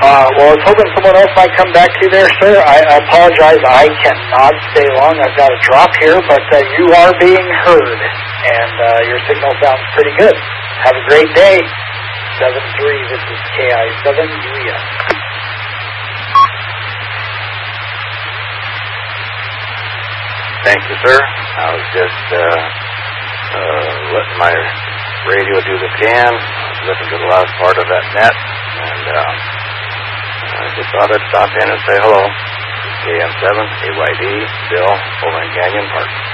Well, I was hoping someone else might come back to you there, sir. I apologize. I cannot stay long. I've got a drop here, but you are being heard, and your signal sounds pretty good. Have a great day. 7-3, this is KI7UES. Thank you, sir. I was just letting my radio do the scan. I was listening to the last part of that net, and I just thought I'd stop in and say hello. KM7, AYD, Bill, over in Canyon Park.